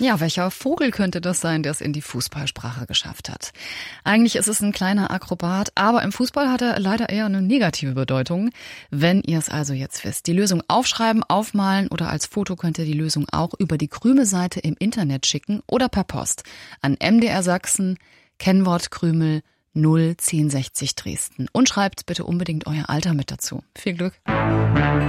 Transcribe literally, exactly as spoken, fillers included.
Ja, welcher Vogel könnte das sein, der es in die Fußballsprache geschafft hat? Eigentlich ist es ein kleiner Akrobat, aber im Fußball hat er leider eher eine negative Bedeutung. Wenn ihr es also jetzt wisst, die Lösung aufschreiben, aufmalen oder als Foto könnt ihr die Lösung auch über die Krümel-Seite im Internet schicken oder per Post an M D R Sachsen, Kennwort Krümel null zehn sechzig Dresden. Und schreibt bitte unbedingt euer Alter mit dazu. Viel Glück!